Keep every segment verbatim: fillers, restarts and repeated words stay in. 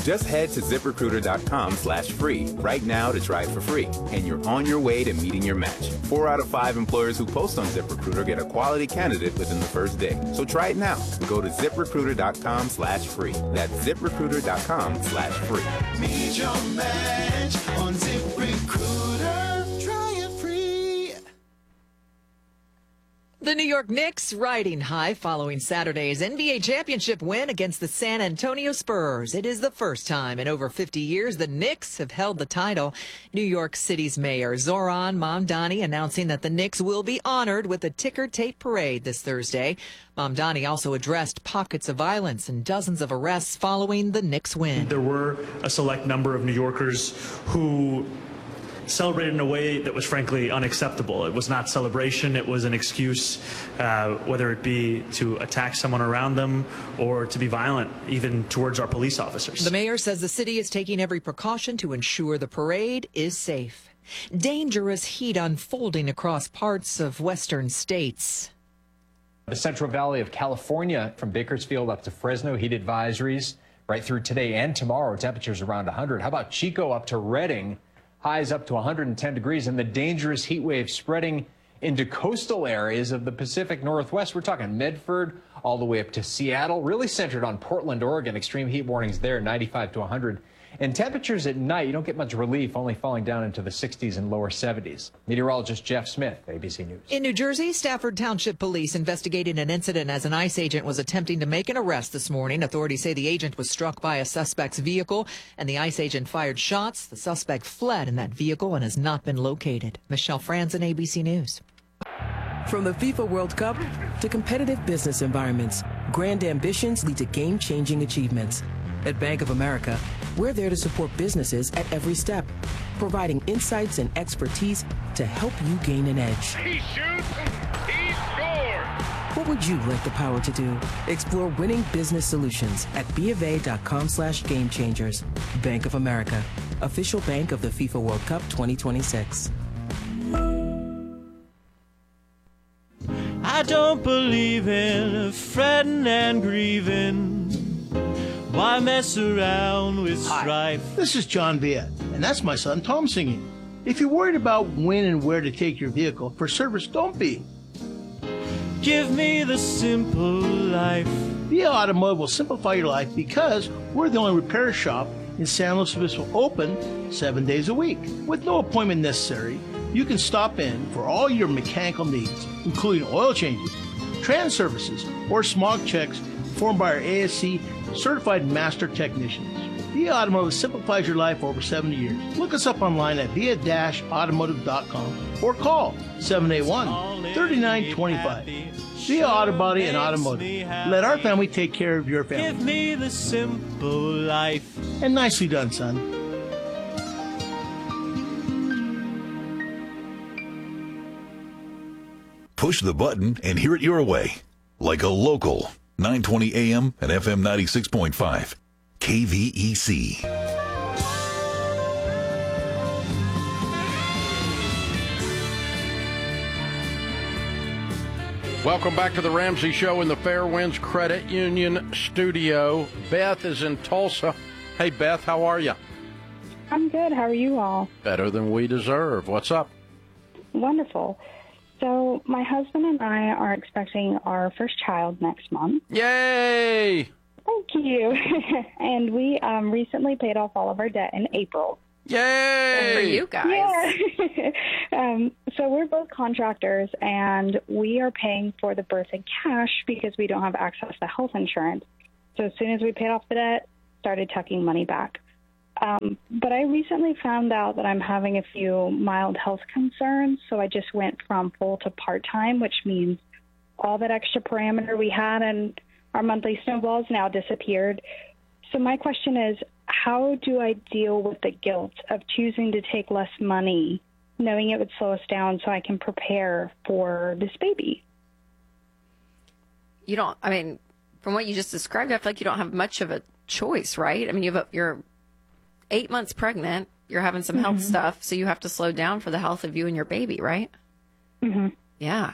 Just head to ZipRecruiter.com slash free right now to try it for free, and you're on your way to meeting your match. Four out of five employers who post on ZipRecruiter get a quality candidate within the first day. So try it now. Go to ZipRecruiter.com slash free. That's ZipRecruiter.com slash free. Meet your match on ZipRecruiter. Try it free. The New York Knicks riding high following Saturday's N B A championship win against the San Antonio Spurs. It is the first time in over fifty years the Knicks have held the title. New York City's mayor Zoran Mamdani announcing that the Knicks will be honored with a ticker tape parade this Thursday. Mamdani also addressed pockets of violence and dozens of arrests following the Knicks win. There were a select number of New Yorkers who celebrated in a way that was frankly unacceptable. It was not celebration, it was an excuse, uh, whether it be to attack someone around them or to be violent, even towards our police officers. The mayor says the city is taking every precaution to ensure the parade is safe. Dangerous heat unfolding across parts of western states. The Central Valley of California, from Bakersfield up to Fresno, heat advisories right through today and tomorrow. Temperatures around one hundred. How about Chico up to Redding? Highs up to one hundred ten degrees, and the dangerous heat wave spreading into coastal areas of the Pacific Northwest. We're talking Medford all the way up to Seattle, really centered on Portland, Oregon. Extreme heat warnings there, ninety-five to one hundred. And temperatures at night, you don't get much relief, only falling down into the sixties and lower seventies. Meteorologist Jeff Smith, A B C News. In New Jersey, Stafford Township Police investigating an incident as an ICE agent was attempting to make an arrest this morning. Authorities say the agent was struck by a suspect's vehicle, and the ICE agent fired shots. The suspect fled in that vehicle and has not been located. Michelle Franzen, A B C News. From the FIFA World Cup to competitive business environments, grand ambitions lead to game-changing achievements. At Bank of America, we're there to support businesses at every step, providing insights and expertise to help you gain an edge. He shoots, he scores! What would you like the power to do? Explore winning business solutions at BofA.com slash game changers. Bank of America, official bank of the FIFA World Cup twenty twenty-six. I don't believe in fretting and grieving. Why mess around with strife? Hi, this is John Villa, and that's my son Tom singing. If you're worried about when and where to take your vehicle for service, don't be. Give me the simple life. Villa Automotive will simplify your life because we're the only repair shop in San Luis Obispo open seven days a week. With no appointment necessary, you can stop in for all your mechanical needs, including oil changes, trans services, or smog checks performed by our A S C certified master technicians. Via Automotive simplifies your life for over seventy years. Look us up online at via dash automotive dot com or call seven eight one, three nine two five. Via Auto Body and Automotive. Let our family take care of your family. Give me the simple life. And nicely done, son. Push the button and hear it your way. Like a local. nine twenty A M and F M ninety-six point five. K V E C. Welcome back to the Ramsey Show in the Fairwinds Credit Union studio. Beth is in Tulsa. Hey, Beth, how are you? I'm good. How are you all? Better than we deserve. What's up? Wonderful. So my husband and I are expecting our first child next month. Yay! Thank you. And we um, recently paid off all of our debt in April. Yay! Good for you guys. Yeah. um, so we're both contractors, and we are paying for the birth in cash because we don't have access to health insurance. So as soon as we paid off the debt, started tucking money back. Um, but I recently found out that I'm having a few mild health concerns, so I just went from full to part-time, which means all that extra parameter we had and our monthly snowballs now disappeared. So my question is, how do I deal with the guilt of choosing to take less money, knowing it would slow us down so I can prepare for this baby? You don't, I mean, from what you just described, I feel like you don't have much of a choice, right? I mean, you have a, you're eight months pregnant, you're having some health Mm-hmm. stuff, so you have to slow down for the health of you and your baby, right? Mm-hmm. Yeah.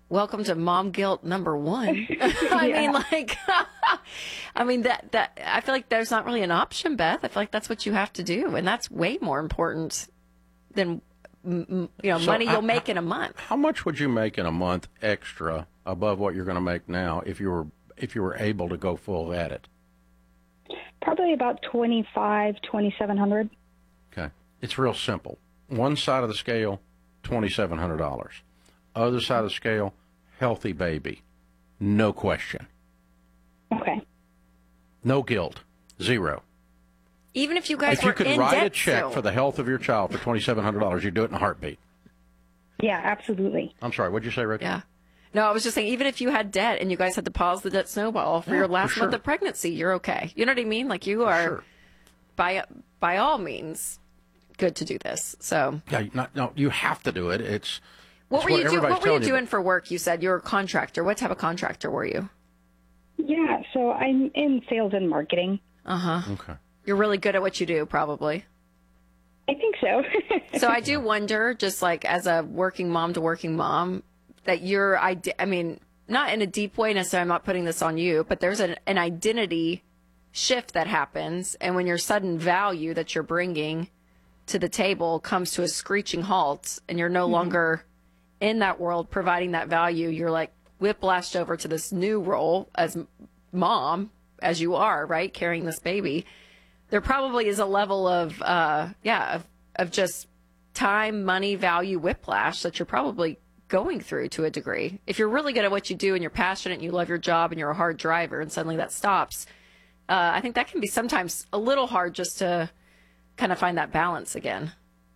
welcome to mom guilt number one. I Yeah. mean, like, I mean, that, that, I feel like there's not really an option, Beth. I feel like that's what you have to do. And that's way more important than, m- m- you know, So money I- you'll make in a month. How much would you make in a month extra above what you're going to make now if you were if you were able to go full at it? Probably about twenty-five, twenty-seven hundred. Okay. It's real simple. One side of the scale, twenty-seven hundred dollars. Other side of the scale, healthy baby. No question. Okay. No guilt. Zero. Even if you guys If were you could in write debt a check still. for the health of your child for twenty-seven hundred dollars, you'd do it in a heartbeat. Yeah, absolutely. I'm sorry, what'd you say, Rick? Yeah. No, I was just saying, even if you had debt and you guys had to pause the debt snowball for Yeah, your for last sure. month of pregnancy, you're okay. You know what I mean? Like, you are, Sure. by by all means, good to do this. So, Yeah, not, no, you have to do it. It's what it's were you doing? everybody's What were you telling doing for work? You said you were a contractor. What type of contractor were you? Yeah, so I'm in sales and marketing. Uh huh. Okay. You're really good at what you do, probably. I think so. So I do wonder, just like as a working mom to working mom, that you're, I, I mean, not in a deep way necessarily, I'm not putting this on you, but there's an, an identity shift that happens. And when your sudden value that you're bringing to the table comes to a screeching halt and you're no Mhm. longer in that world providing that value, you're like whiplashed over to this new role as m- mom, as you are, right? Carrying this baby. There probably is a level of, uh, yeah, of, of just time, money, value, whiplash that you're probably going through to a degree. If you're really good at what you do and you're passionate and you love your job and you're a hard driver and suddenly that stops, uh, I think that can be sometimes a little hard just to kind of find that balance again.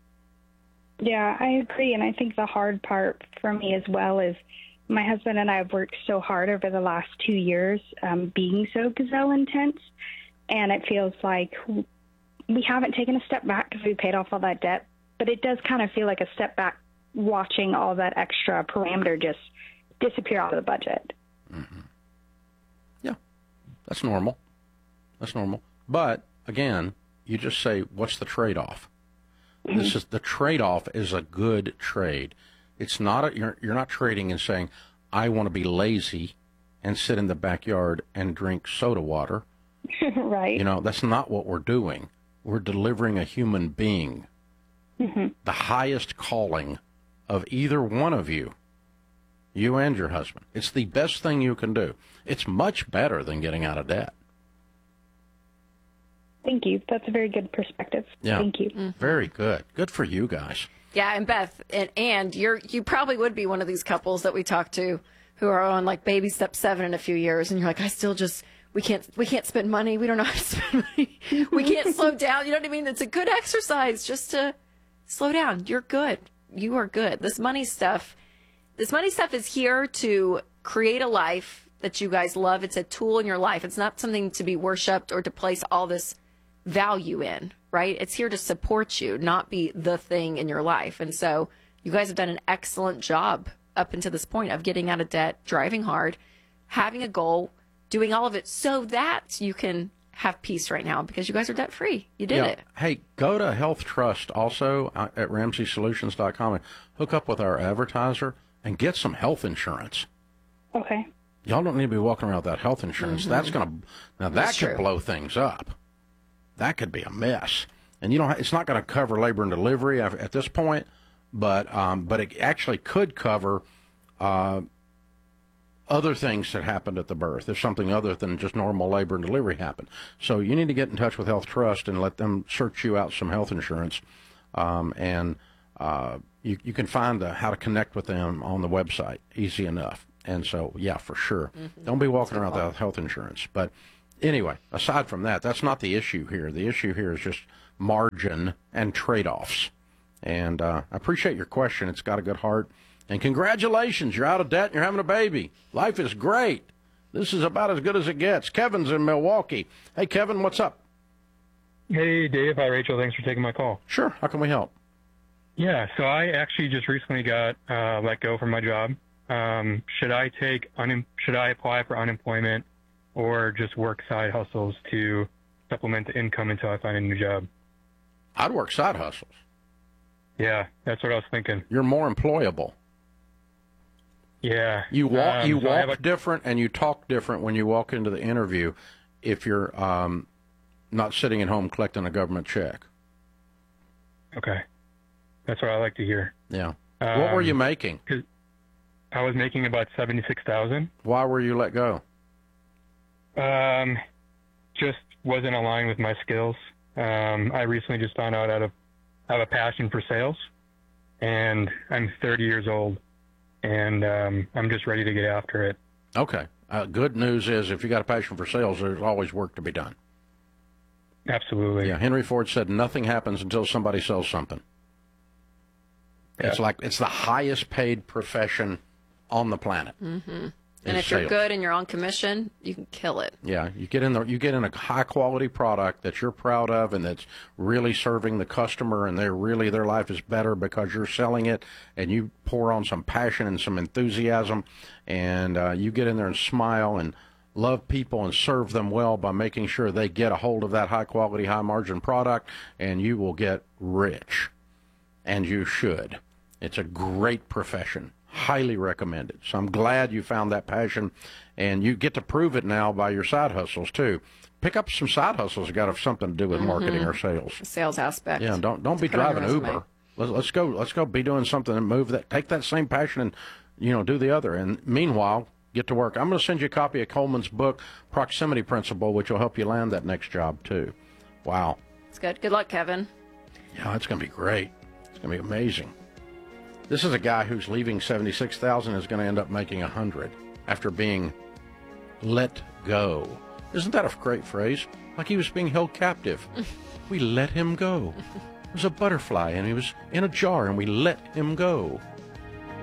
Yeah, I agree. And I think the hard part for me as well is my husband and I have worked so hard over the last two years um, being so gazelle intense. And it feels like we haven't taken a step back because we paid off all that debt. But it does kind of feel like a step back watching all that extra parameter just disappear out of the budget. Mm-hmm. Yeah, that's normal. That's normal. But, again, you just say, what's the trade-off? Mm-hmm. This is the trade-off is a good trade. It's not a, you're, you're not trading and saying, I want to be lazy and sit in the backyard and drink soda water. Right. You know, that's not what we're doing. We're delivering a human being. Mm-hmm. The highest calling of either one of you, you and your husband. It's the best thing you can do. It's much better than getting out of debt. Thank you. That's a very good perspective. Yeah. Thank you. Very good. Good for you guys. Yeah, and Beth, and, and you're you probably would be one of these couples that we talk to who are on like baby step seven in a few years, and you're like, I still just we can't we can't spend money. We don't know how to spend money. We can't slow down. You know what I mean? It's a good exercise just to slow down. You're good. You are good. This money stuff, this money stuff is here to create a life that you guys love. It's a tool in your life. It's not something to be worshipped or to place all this value in, right? It's here to support you, not be the thing in your life. And so you guys have done an excellent job up until this point of getting out of debt, driving hard, having a goal, doing all of it so that you can have peace right now because you guys are debt free. You did Yeah. it. Hey, go to Health Trust also uh, at Ramsey Solutions dot com and hook up with our advertiser and get some health insurance. Okay. Y'all don't need to be walking around without health insurance. Mm-hmm. That's going to, now that That's could true. blow things up. That could be a mess. And you know, it's not going to cover labor and delivery at at this point, but um, but it actually could cover uh, other things that happened at the birth, if something other than just normal labor and delivery happened. So you need to get in touch with Health Trust and let them search you out some health insurance, um, and uh, you you can find uh, how to connect with them on the website, easy enough. And so, yeah, for sure, Mm-hmm. don't be walking around without health insurance. But anyway, aside from that, that's not the issue here. The issue here is just margin and trade-offs. And uh, I appreciate your question. It's got a good heart. And congratulations, you're out of debt and you're having a baby. Life is great. This is about as good as it gets. Kevin's in Milwaukee. Hey, Kevin, what's up? Hey, Dave. Hi, Rachel. Thanks for taking my call. Sure. How can we help? Yeah, so I actually just recently got uh, let go from my job. Um, should I take un- should I apply for unemployment or just work side hustles to supplement the income until I find a new job? I'd work side hustles. Yeah, that's what I was thinking. You're more employable. Yeah. You walk Um, you so I have walk a- different and you talk different when you walk into the interview if you're um, not sitting at home collecting a government check. Okay. That's what I like to hear. Yeah. What were Um, you making? I was making about seventy-six thousand. Why were you let go? Um, just wasn't aligned with my skills. Um, I recently just found out I have, I have a passion for sales, and I'm thirty years old, and um, I'm just ready to get after it. Okay. Uh, good news is if you got a passion for sales, there's always work to be done. Absolutely. Yeah. Henry Ford said nothing happens until somebody sells something. It's like it's the highest paid profession on the planet. Mm-hmm. And is if you're sales. good and you're on commission, you can kill it. Yeah, you get in there, you get in a high quality product that you're proud of and that's really serving the customer, and they're really their life is better because you're selling it, and you pour on some passion and some enthusiasm, and uh, you get in there and smile and love people and serve them well by making sure they get a hold of that high quality, high margin product, and you will get rich. And you should. It's a great profession. Highly recommended. So I'm glad you found that passion, and you get to prove it now by your side hustles too. Pick up some side hustles that got something to do with marketing Mhm. or sales. Sales aspect. Yeah, don't don't be Put on your driving resume. Uber. Let's, let's go. Let's go be doing something and move that. Take that same passion and you know do the other. And meanwhile, get to work. I'm going to send you a copy of Coleman's book, Proximity Principle, which will help you land that next job too. Wow. It's good. Good luck, Kevin. Yeah, it's going to be great. It's going to be amazing. This is a guy who's leaving seventy-six thousand dollars is going to end up making one hundred after being let go. Isn't that a great phrase? Like he was being held captive. We let him go. It was a butterfly, and he was in a jar, and we let him go.